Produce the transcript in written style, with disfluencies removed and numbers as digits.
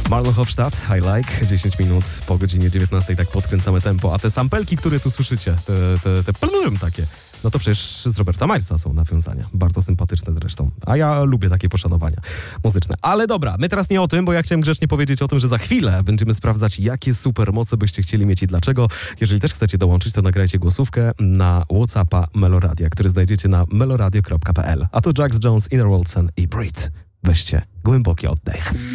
Marlon Hofstadt, I Like, 10 minut po godzinie 19, tak podkręcamy tempo, a te sampelki, które tu słyszycie, te plum takie, no to przecież z Roberta Milesa są nawiązania, bardzo sympatyczne zresztą, a ja lubię takie poszanowania muzyczne. Ale dobra, my teraz nie o tym, bo ja chciałem grzecznie powiedzieć o tym, że za chwilę będziemy sprawdzać, jakie supermoce byście chcieli mieć i dlaczego. Jeżeli też chcecie dołączyć, to nagrajcie głosówkę na WhatsAppa Meloradia, który znajdziecie na meloradio.pl. A to Jax Jones, Inner Walton i Breathe. Weźcie głęboki oddech.